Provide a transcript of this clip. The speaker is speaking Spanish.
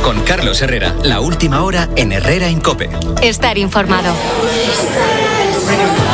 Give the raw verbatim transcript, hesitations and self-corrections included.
Con Carlos Herrera, la última hora en Herrera en COPE. Estar informado.